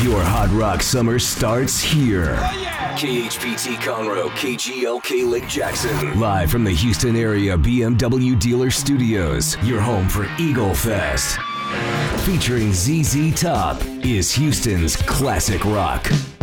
Your hot rock summer starts here. KHPT Conroe, KGLK Lake Jackson. Live from the Houston area BMW Dealer Studios, your home for Eagle Fest. Featuring ZZ Top is Houston's classic rock.